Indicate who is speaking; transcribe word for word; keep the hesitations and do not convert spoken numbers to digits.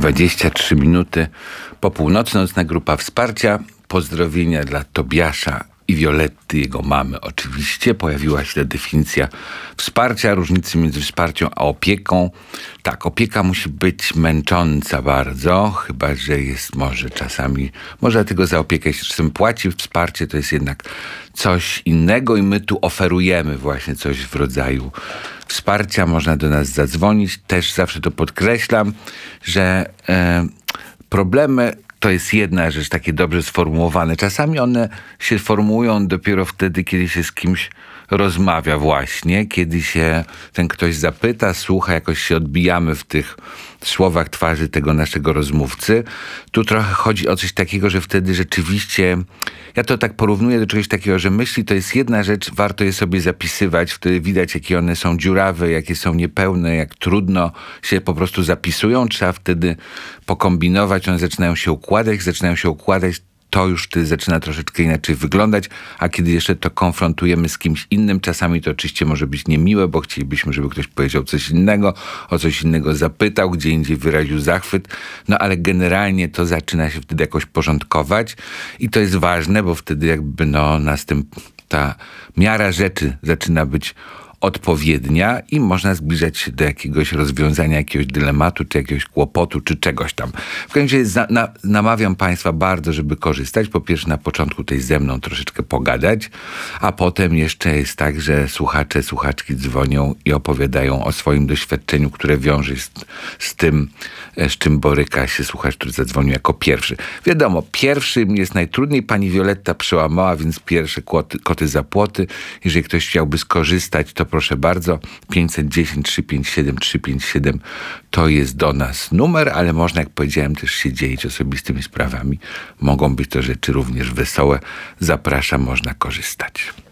Speaker 1: dwadzieścia trzy minuty po północy, nocna grupa wsparcia. Pozdrowienia dla Tobiasza i Violetty, jego mamy oczywiście. Pojawiła się ta definicja wsparcia, różnicy między wsparciem a opieką. Tak, opieka musi być męcząca bardzo, chyba że jest może czasami, może dlatego za opiekę się czasem płaci. Wsparcie to jest jednak coś innego i my tu oferujemy właśnie coś w rodzaju wsparcia. Można do nas zadzwonić. Też zawsze to podkreślam, że e, problemy to jest jedna rzecz, takie dobrze sformułowane. Czasami one się formułują dopiero wtedy, kiedy się z kimś rozmawia właśnie, kiedy się ten ktoś zapyta, słucha, jakoś się odbijamy w tych słowach twarzy tego naszego rozmówcy. Tu trochę chodzi o coś takiego, że wtedy rzeczywiście, ja to tak porównuję do czegoś takiego, że myśli to jest jedna rzecz, warto je sobie zapisywać, wtedy widać, jakie one są dziurawe, jakie są niepełne, jak trudno się po prostu zapisują. Trzeba wtedy pokombinować, one zaczynają się układać, zaczynają się układać, to już wtedy zaczyna troszeczkę inaczej wyglądać, a kiedy jeszcze to konfrontujemy z kimś innym, czasami to oczywiście może być niemiłe, bo chcielibyśmy, żeby ktoś powiedział coś innego, o coś innego zapytał, gdzie indziej wyraził zachwyt, no ale generalnie to zaczyna się wtedy jakoś porządkować i to jest ważne, bo wtedy jakby no następ, ta miara rzeczy zaczyna być odpowiednia i można zbliżać się do jakiegoś rozwiązania, jakiegoś dylematu, czy jakiegoś kłopotu, czy czegoś tam. W każdym razie za, na, namawiam Państwa bardzo, żeby korzystać. Po pierwsze na początku tej ze mną troszeczkę pogadać, a potem jeszcze jest tak, że słuchacze, słuchaczki dzwonią i opowiadają o swoim doświadczeniu, które wiąże się z, z tym, z czym boryka się słuchacz, który zadzwonił jako pierwszy. Wiadomo, pierwszym jest najtrudniej. Pani Violetta przełamała, więc pierwsze koty, koty za płoty. Jeżeli ktoś chciałby skorzystać, to proszę bardzo, pięćset dziesięć trzysta pięćdziesiąt siedem trzysta pięćdziesiąt siedem to jest do nas numer, ale można, jak powiedziałem, też się dzielić osobistymi sprawami. Mogą być to rzeczy również wesołe. Zapraszam, można korzystać.